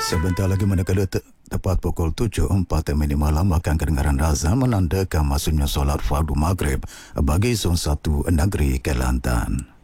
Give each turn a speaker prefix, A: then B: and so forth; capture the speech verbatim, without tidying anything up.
A: Sebentar lagi manakala te- tepat pukul tujuh empat minit malam akan kedengaran azan menandakan masuknya solat fardu maghrib bagi zon satu negeri Kelantan.